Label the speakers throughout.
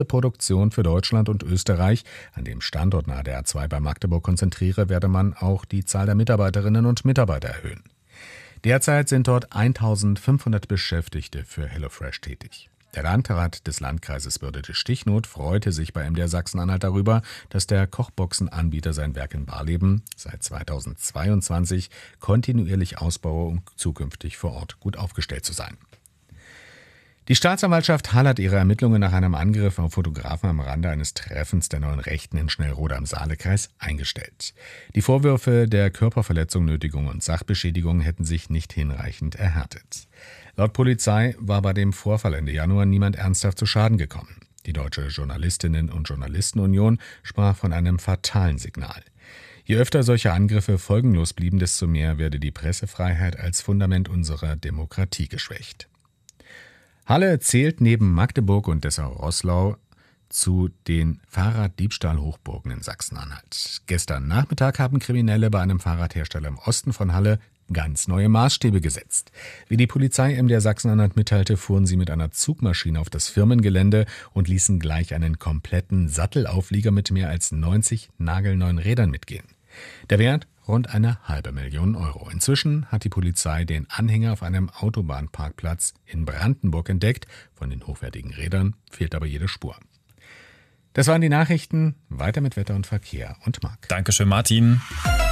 Speaker 1: Produktion für Deutschland und Österreich an dem Standort nahe der A2 bei Magdeburg konzentriere, werde man auch die Zahl der Mitarbeiterinnen und Mitarbeiter erhöhen. Derzeit sind dort 1500 Beschäftigte für HelloFresh tätig. Der Landrat des Landkreises Börde-Stichnot freute sich bei MDR Sachsen-Anhalt darüber, dass der Kochboxenanbieter sein Werk in Barleben seit 2022 kontinuierlich ausbaue, um zukünftig vor Ort gut aufgestellt zu sein. Die Staatsanwaltschaft Halle hat ihre Ermittlungen nach einem Angriff auf Fotografen am Rande eines Treffens der Neuen Rechten in Schnellrode am Saalekreis eingestellt. Die Vorwürfe der Körperverletzung, Nötigung und Sachbeschädigung hätten sich nicht hinreichend erhärtet. Laut Polizei war bei dem Vorfall Ende Januar niemand ernsthaft zu Schaden gekommen. Die Deutsche Journalistinnen- und Journalistenunion sprach von einem fatalen Signal. Je öfter solche Angriffe folgenlos blieben, desto mehr werde die Pressefreiheit als Fundament unserer Demokratie geschwächt. Halle zählt neben Magdeburg und Dessau-Roßlau zu den Fahrraddiebstahl-Hochburgen in Sachsen-Anhalt. Gestern Nachmittag haben Kriminelle bei einem Fahrradhersteller im Osten von Halle ganz neue Maßstäbe gesetzt. Wie die Polizei MDR Sachsen-Anhalt mitteilte, fuhren sie mit einer Zugmaschine auf das Firmengelände und ließen gleich einen kompletten Sattelauflieger mit mehr als 90 nagelneuen Rädern mitgehen. Der Wert rund 500.000 Euro. Inzwischen hat die Polizei den Anhänger auf einem Autobahnparkplatz in Brandenburg entdeckt. Von den hochwertigen Rädern fehlt aber jede Spur. Das waren die Nachrichten. Weiter mit Wetter und Verkehr und Marc.
Speaker 2: Dankeschön, Martin.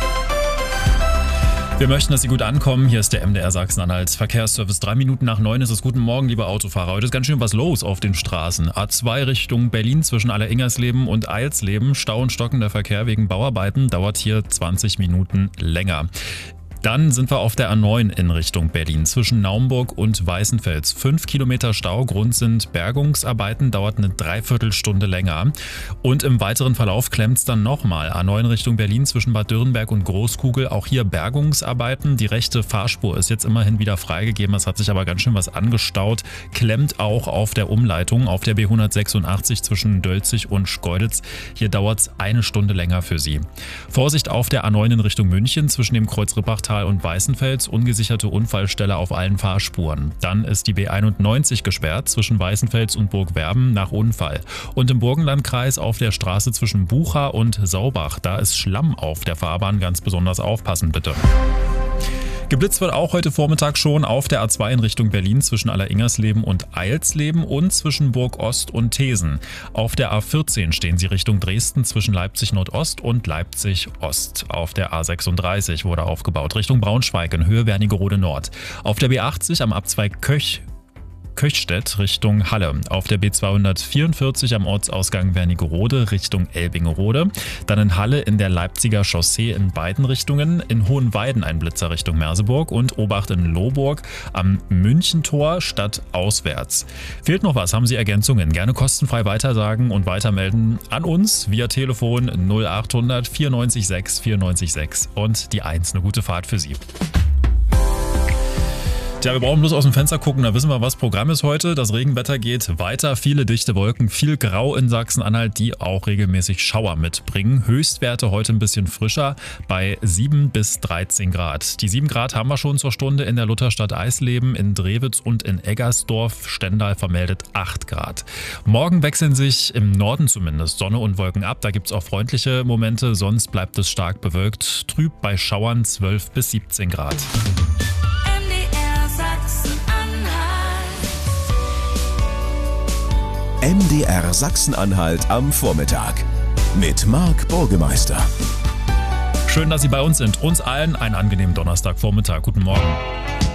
Speaker 2: Wir möchten, dass Sie gut ankommen. Hier ist der MDR Sachsen-Anhalt Verkehrsservice. 3 Minuten nach 9 ist es. Guten Morgen, liebe Autofahrer. Heute ist ganz schön was los auf den Straßen. A2 Richtung Berlin zwischen Alleringersleben und Eilsleben. Stau und stockender Verkehr wegen Bauarbeiten. Dauert hier 20 Minuten länger. Dann sind wir auf der A9 in Richtung Berlin zwischen Naumburg und Weißenfels. 5 Kilometer Stau, Grund sind Bergungsarbeiten, dauert eine Dreiviertelstunde länger. Und im weiteren Verlauf klemmt es dann nochmal. A9 Richtung Berlin zwischen Bad Dürrenberg und Großkugel, auch hier Bergungsarbeiten. Die rechte Fahrspur ist jetzt immerhin wieder freigegeben, es hat sich aber ganz schön was angestaut. Klemmt auch auf der Umleitung, auf der B186 zwischen Dölzig und Schkeuditz. Hier dauert es 1 Stunde länger für Sie. Vorsicht auf der A9 in Richtung München zwischen dem Kreuz Rippachtal und Weißenfels, ungesicherte Unfallstelle auf allen Fahrspuren. Dann ist die B91 gesperrt zwischen Weißenfels und Burgwerben nach Unfall. Und im Burgenlandkreis auf der Straße zwischen Bucha und Saubach, da ist Schlamm auf der Fahrbahn, ganz besonders aufpassen bitte. Geblitzt wird auch heute Vormittag schon auf der A2 in Richtung Berlin zwischen Alleringersleben und Eilsleben und zwischen Burg Ost und Thesen. Auf der A14 stehen sie Richtung Dresden zwischen Leipzig Nordost und Leipzig Ost. Auf der A36 wurde aufgebaut Richtung Braunschweig in Höhe Wernigerode Nord. Auf der B80 am Abzweig Köchstedt Richtung Halle. Auf der B244 am Ortsausgang Wernigerode Richtung Elbingerode. Dann in Halle in der Leipziger Chaussee in beiden Richtungen. In Hohenweiden ein Blitzer Richtung Merseburg und Obacht in Lohburg am Münchentor stadtauswärts. Fehlt noch was? Haben Sie Ergänzungen? Gerne kostenfrei weitersagen und weitermelden an uns via Telefon 0800 94 6 94 6 und die 1. Eine gute Fahrt für Sie. Tja, wir brauchen bloß aus dem Fenster gucken, da wissen wir, was Programm ist heute. Das Regenwetter geht weiter, viele dichte Wolken, viel Grau in Sachsen-Anhalt, die auch regelmäßig Schauer mitbringen. Höchstwerte heute ein bisschen frischer bei 7 bis 13 Grad. Die 7 Grad haben wir schon zur Stunde in der Lutherstadt Eisleben, in Drewitz und in Eggersdorf. Stendal vermeldet 8 Grad. Morgen wechseln sich im Norden zumindest Sonne und Wolken ab. Da gibt es auch freundliche Momente, sonst bleibt es stark bewölkt. Trüb bei Schauern 12 bis 17 Grad.
Speaker 3: MDR Sachsen-Anhalt am Vormittag mit Marc Burgemeister.
Speaker 2: Schön, dass Sie bei uns sind. Uns allen einen angenehmen Donnerstagvormittag. Guten Morgen.